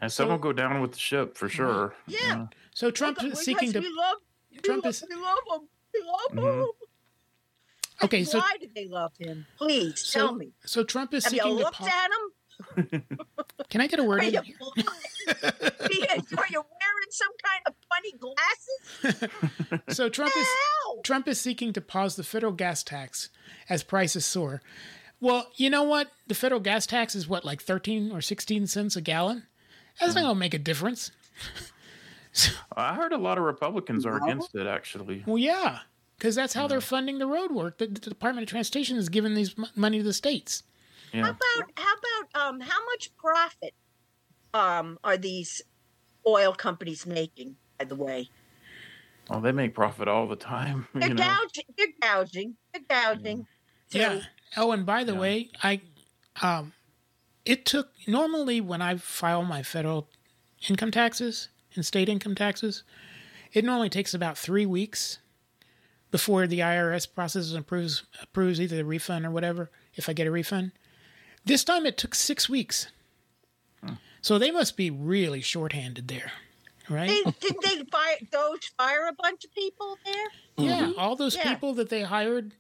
And some will go down with the ship for sure. Yeah. So Trump is seeking to. We love him. We love him. Okay, so why do they love him? Please tell me. So Trump is Have seeking you to. looked at him? Can I get a word Are in? you wearing some kind of funny glasses? So Trump is seeking to pause the federal gas tax as prices soar. Well, you know what? The federal gas tax is what, like 13 or 16 cents a gallon? That's not going to make a difference. I heard a lot of Republicans are against it, actually. Well, yeah, because that's how they're funding the road work. The Department of Transportation is giving these money to the states. Yeah. How about how much profit are these oil companies making, by the way? Oh, they make profit all the time. They're gouging. Yeah. Oh, and by the way, it took, normally when I file my federal income taxes and state income taxes, it normally takes about 3 weeks before the IRS processes and approves either the refund or whatever, if I get a refund. This time it took 6 weeks. So they must be really shorthanded there, right? Did they fire a bunch of people there? Yeah, all those people that they hired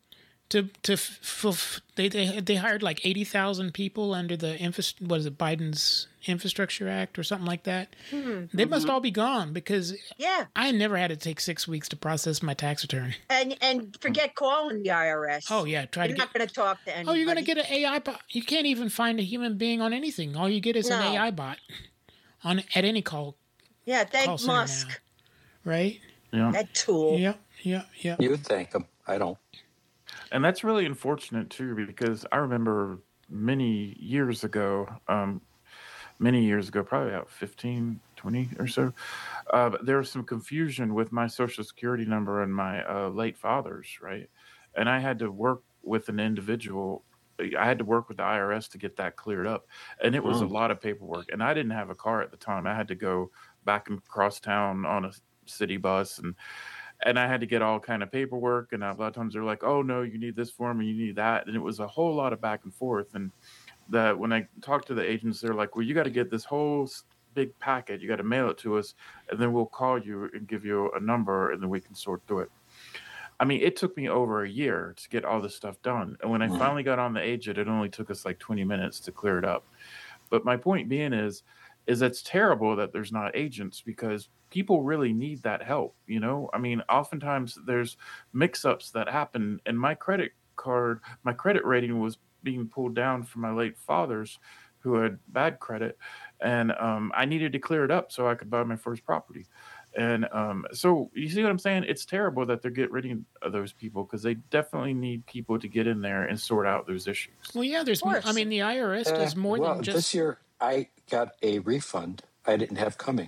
they hired like 80,000 people under the Biden's Infrastructure Act or something like that. They must all be gone because I never had to take 6 weeks to process my tax return. And forget calling the IRS. Oh yeah, you're not going to talk to anybody. Oh, you're going to get an AI bot. You can't even find a human being on anything. All you get is an AI bot at any call. Yeah, thank Musk. Now, right? Yeah. That tool. Yeah. You would thank him. I don't. And that's really unfortunate, too, because I remember many years ago, probably about 15, 20 or so, there was some confusion with my Social Security number and my late father's, right? And I had to work with an individual. I had to work with the IRS to get that cleared up. And it was a lot of paperwork. And I didn't have a car at the time. I had to go back and cross town on a city bus and I had to get all kind of paperwork, and a lot of times they're like, "Oh no, you need this form and you need that," and it was a whole lot of back and forth. And when I talked to the agents, they're like, "Well, you got to get this whole big packet. You got to mail it to us, and then we'll call you and give you a number, and then we can sort through it." I mean, it took me over a year to get all this stuff done, and when I finally got on the agent, it only took us like 20 minutes to clear it up. But my point being is it's terrible that there's not agents because people really need that help, you know? I mean, oftentimes there's mix-ups that happen, and my credit rating was being pulled down from my late father's who had bad credit, and I needed to clear it up so I could buy my first property. And so you see what I'm saying? It's terrible that they're getting rid of those people because they definitely need people to get in there and sort out those issues. Well, yeah, the IRS does more than just... This year I got a refund I didn't have coming.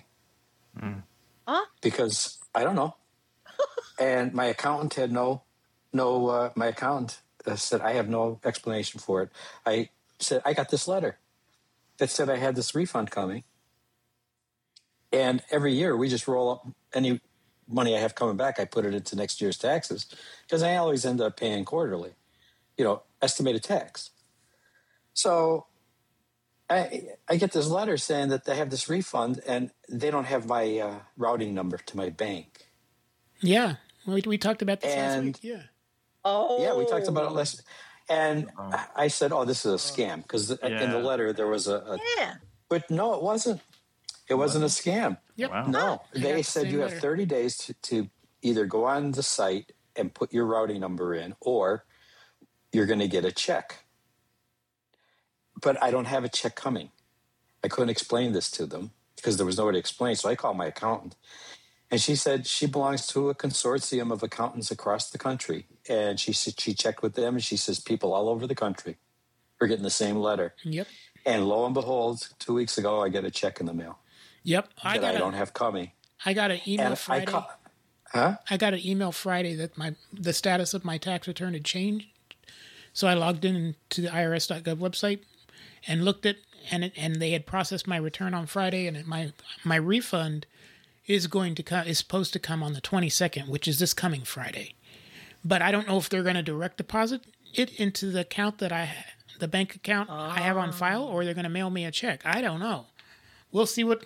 Because I don't know. And my accountant had my accountant said, I have no explanation for it. I said, I got this letter that said I had this refund coming. And every year we just roll up any money I have coming back. I put it into next year's taxes because I always end up paying quarterly, estimated tax. So I get this letter saying that they have this refund and they don't have my routing number to my bank. Yeah. We talked about this last week. Yeah. Oh. Yeah, we talked about it last. And I said, this is a scam because in the letter there was a. Yeah. But no, it wasn't. It wasn't a scam. Yep. Wow. No, they said you have 30 days to either go on the site and put your routing number in or you're going to get a check. But I don't have a check coming. I couldn't explain this to them because there was nobody to explain. So I called my accountant. And she said she belongs to a consortium of accountants across the country. And she checked with them, and she says people all over the country are getting the same letter. Yep. And lo and behold, 2 weeks ago, I get a check in the mail. Yep. I don't have coming. I got an email Friday. I got an email Friday that the status of my tax return had changed. So I logged into the IRS.gov website and looked at and they had processed my return on Friday, and my refund is supposed to come on the 22nd, which is this coming Friday. But I don't know if they're going to direct deposit it into the account the bank account I have on file, or they're going to mail me a check. I don't know. We'll see what